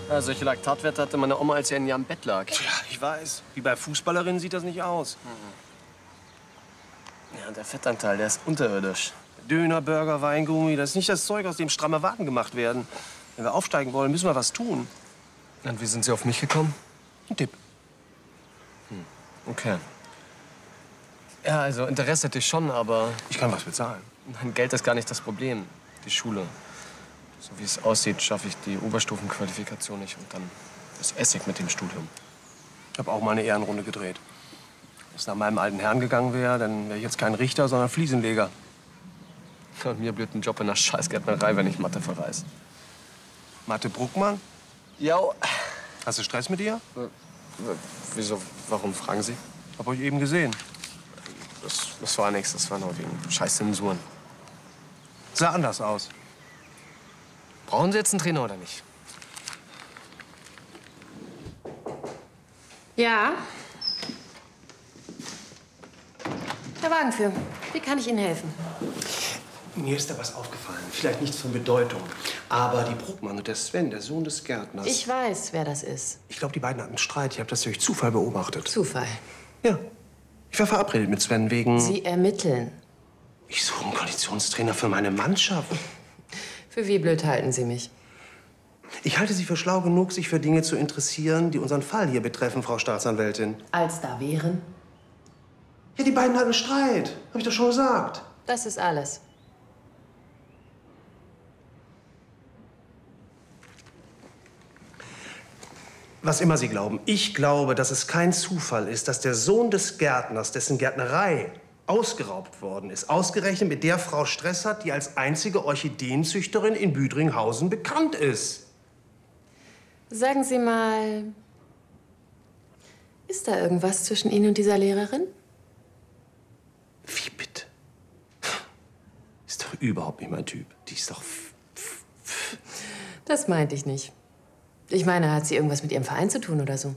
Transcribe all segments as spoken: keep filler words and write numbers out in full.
Ja, solche Laktatwerte hatte meine Oma, als sie ein Jahr im Bett lag. Tja, ich weiß. Wie bei Fußballerinnen sieht das nicht aus. Mhm. Ja, und der Fettanteil, der ist unterirdisch. Döner, Burger, Weingummi, das ist nicht das Zeug, aus dem stramme Waden gemacht werden. Wenn wir aufsteigen wollen, müssen wir was tun. Und wie sind Sie auf mich gekommen? Ein Tipp. Hm. Okay. Ja, also Interesse hätte ich schon, aber... Ich kann was bezahlen. Nein, Geld ist gar nicht das Problem. Die Schule. So wie es aussieht, schaffe ich die Oberstufenqualifikation nicht. Und dann ist Essig mit dem Studium. Ich habe auch mal eine Ehrenrunde gedreht. Wenn es nach meinem alten Herrn gegangen wäre, dann wäre ich jetzt kein Richter, sondern Fliesenleger. Und mir blüht ein Job in der Scheißgärtnerei, wenn ich Mathe verreiß. Mathe Bruckmann? Ja. Hast du Stress mit ihr? Wieso? Warum fragen Sie? Hab euch eben gesehen. Das, das war nichts, das war nur wegen scheiß Zensuren. Sah anders aus. Brauchen Sie jetzt einen Trainer oder nicht? Ja. Herr Wagenführer, wie kann ich Ihnen helfen? Mir ist da was aufgefallen. Vielleicht nichts von Bedeutung. Aber die Bruckmann und der Sven, der Sohn des Gärtners... Ich weiß, wer das ist. Ich glaube, die beiden hatten Streit. Ich habe das durch Zufall beobachtet. Zufall? Ja. Ich war verabredet mit Sven wegen... Sie ermitteln. Ich suche einen Konditionstrainer für meine Mannschaft. Für wie blöd halten Sie mich? Ich halte Sie für schlau genug, sich für Dinge zu interessieren, die unseren Fall hier betreffen, Frau Staatsanwältin. Als da wären? Ja, die beiden hatten Streit. Habe ich doch schon gesagt. Das ist alles. Was immer Sie glauben, ich glaube, dass es kein Zufall ist, dass der Sohn des Gärtners, dessen Gärtnerei ausgeraubt worden ist, ausgerechnet mit der Frau Stress hat, die als einzige Orchideenzüchterin in Büdringhausen bekannt ist. Sagen Sie mal, ist da irgendwas zwischen Ihnen und dieser Lehrerin? Wie bitte? Ist doch überhaupt nicht mein Typ. Die ist doch... Das meinte ich nicht. Ich meine, hat sie irgendwas mit Ihrem Verein zu tun oder so?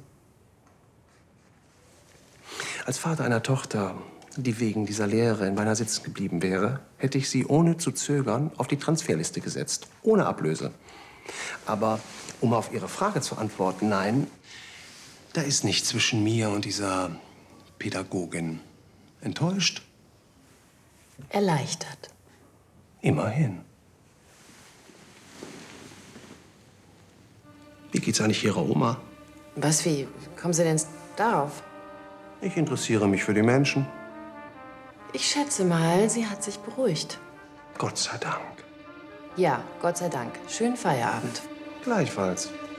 Als Vater einer Tochter, die wegen dieser Lehrerin beinahe sitzen geblieben wäre, hätte ich sie ohne zu zögern auf die Transferliste gesetzt. Ohne Ablöse. Aber um auf Ihre Frage zu antworten, nein, da ist nichts zwischen mir und dieser Pädagogin. Enttäuscht? Erleichtert. Immerhin. Wie geht's eigentlich Ihrer Oma? Was, wie kommen Sie denn darauf? Ich interessiere mich für die Menschen. Ich schätze mal, sie hat sich beruhigt. Gott sei Dank. Ja, Gott sei Dank. Schönen Feierabend. Gleichfalls.